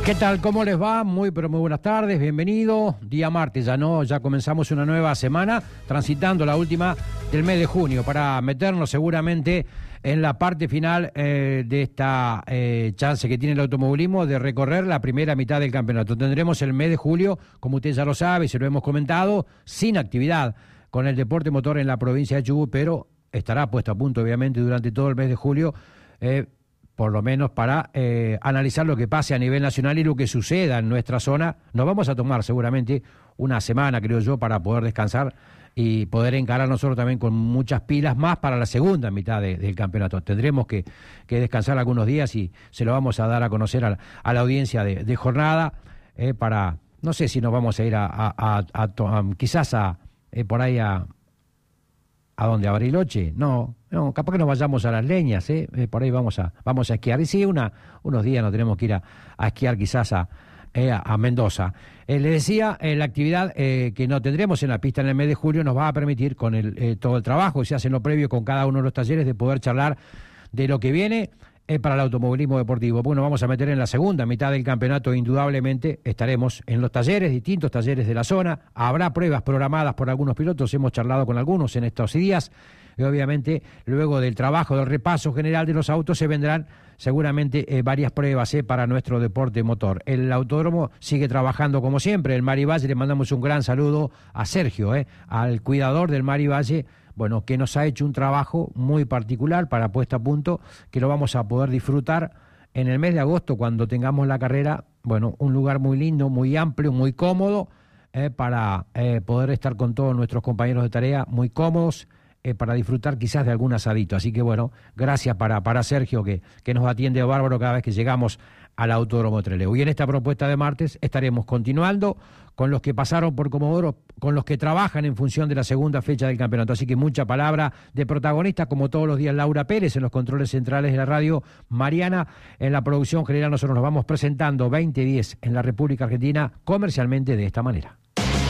¿Qué tal? ¿Cómo les va? Muy buenas tardes, bienvenidos. Día martes, ya comenzamos una nueva semana, transitando la última del mes de junio, para meternos seguramente en la parte final de esta chance que tiene el automovilismo de recorrer la primera mitad del campeonato. Tendremos el mes de julio, como usted ya lo sabe, se lo hemos comentado, sin actividad con el deporte motor en la provincia de Chubut, pero estará puesto a punto, obviamente, durante todo el mes de julio, por lo menos para analizar lo que pase a nivel nacional y lo que suceda en nuestra zona. Nos vamos a tomar seguramente una semana, creo yo, para poder descansar y poder encarar nosotros también con muchas pilas más para la segunda mitad del campeonato. Tendremos que descansar algunos días y se lo vamos a dar a conocer a la audiencia de jornada para, no sé si nos vamos a ir quizás por ahí a dónde, a Bariloche. No, capaz que nos vayamos a las leñas, por ahí vamos a esquiar. Y sí, unos días nos tenemos que ir a esquiar quizás a Mendoza. Le decía, la actividad que no tendremos en la pista en el mes de julio nos va a permitir, con todo el trabajo que se hace en lo previo con cada uno de los talleres, de poder charlar de lo que viene para el automovilismo deportivo. Bueno, vamos a meter en la segunda mitad del campeonato, indudablemente estaremos en los talleres, distintos talleres de la zona. Habrá pruebas programadas por algunos pilotos, hemos charlado con algunos en estos días. Y obviamente, luego del trabajo, del repaso general de los autos, se vendrán seguramente varias pruebas para nuestro deporte motor. El autódromo sigue trabajando como siempre. El Mari Valle, le mandamos un gran saludo a Sergio, al cuidador del Mari Valle, bueno, que nos ha hecho un trabajo muy particular para puesta a punto, que lo vamos a poder disfrutar en el mes de agosto cuando tengamos la carrera. Bueno, un lugar muy lindo, muy amplio, muy cómodo, para poder estar con todos nuestros compañeros de tarea, muy cómodos, para disfrutar quizás de algún asadito. Así que bueno, gracias para Sergio, que nos atiende bárbaro cada vez que llegamos al Autódromo Trelew. Y en esta propuesta de martes estaremos continuando con los que pasaron por Comodoro, con los que trabajan en función de la segunda fecha del campeonato. Así que mucha palabra de protagonistas, como todos los días, Laura Pérez en los controles centrales de la radio, Mariana en la producción general. Nosotros nos vamos presentando 2010 en la República Argentina comercialmente de esta manera.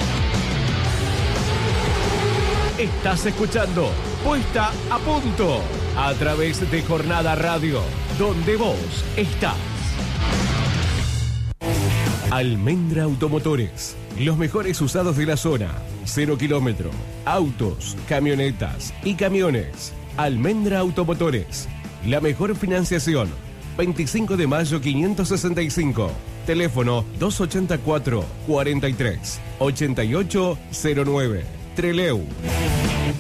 Estás escuchando Puesta a Punto a través de Jornada Radio, donde vos estás. Almendra Automotores, los mejores usados de la zona. 0 kilómetro, autos, camionetas y camiones. Almendra Automotores, la mejor financiación. 25 de mayo 565. Teléfono 284 43 8809. Trelew.